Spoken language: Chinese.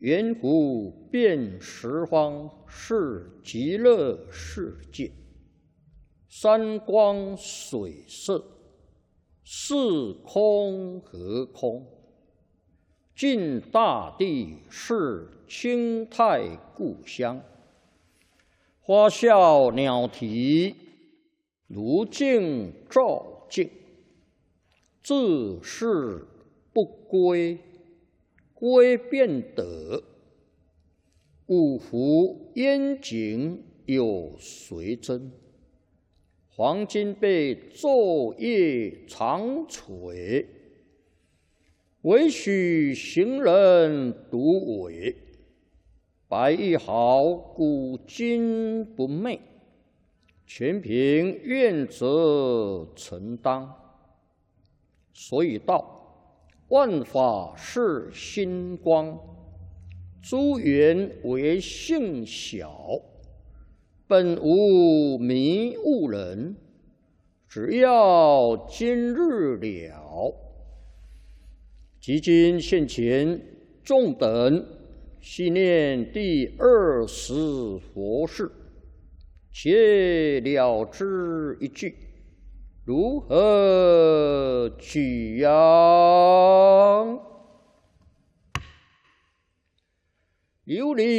圆湖遍十方是极乐世界，山光水色，是空和空。尽大地是清泰故乡，花笑鸟啼，如镜照镜。自是不归，归便得。五湖烟景有谁真？黄金被昼夜长垂，唯许行人独伟。白玉毫古今不昧，全凭愿者承当。所以道，万法是心光，诸缘为性小，本无迷悟人，只要今日了。即今现前，众等细念第20佛事，且了之一句。如何取样？琉璃